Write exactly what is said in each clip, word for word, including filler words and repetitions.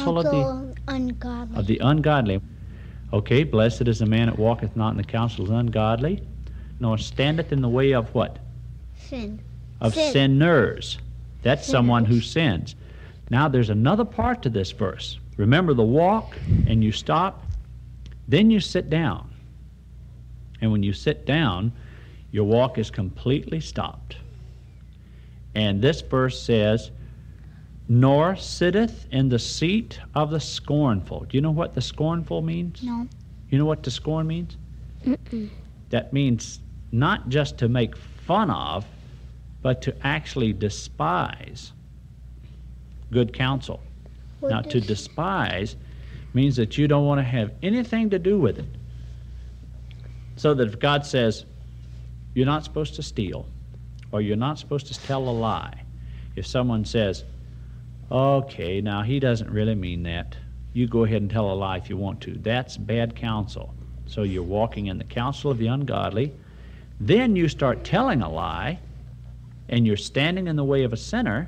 counsel, of the ungodly. of the ungodly. Okay, blessed is the man that walketh not in the counsel of the ungodly, nor standeth in the way of what? Sin. Of Sin. sinners. That's Sinners. someone who sins. Now there's another part to this verse. Remember the walk, and you stop, then you sit down. And when you sit down, your walk is completely stopped. And this verse says, nor sitteth in the seat of the scornful. Do you know what the scornful means? No. You know what to scorn means? Mm-mm. That means not just to make fun of, but to actually despise good counsel. What Now, to does- despise means that you don't want to have anything to do with it. So that if God says, you're not supposed to steal, or you're not supposed to tell a lie, if someone says, okay, now he doesn't really mean that, you go ahead and tell a lie if you want to. That's bad counsel. So you're walking in the counsel of the ungodly. Then you start telling a lie, and you're standing in the way of a sinner.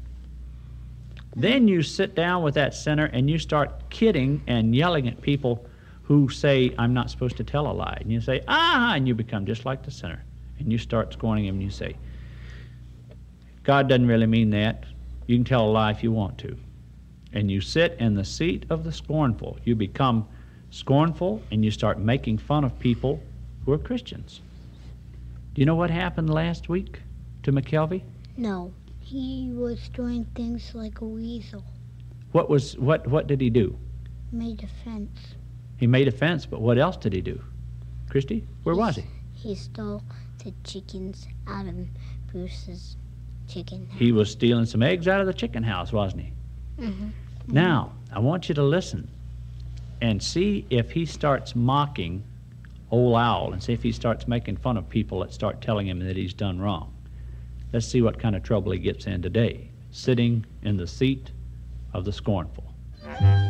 Then you sit down with that sinner and you start kidding and yelling at people who say, I'm not supposed to tell a lie. And you say, ah, and you become just like the sinner. And you start scorning him and you say, God doesn't really mean that. You can tell a lie if you want to. And you sit in the seat of the scornful. You become scornful and you start making fun of people who are Christians. Do you know what happened last week to McKelvey? No. He was doing things like a weasel. What was what what did he do? Made a fence. He made a fence, but what else did he do? Christy, where was he? He stole the chickens out of Bruce's chicken house. He was stealing some eggs out of the chicken house, wasn't he? Mm-hmm. Now, I want you to listen and see if he starts mocking Old Owl and see if he starts making fun of people that start telling him that he's done wrong. Let's see what kind of trouble he gets in today, sitting in the seat of the scornful.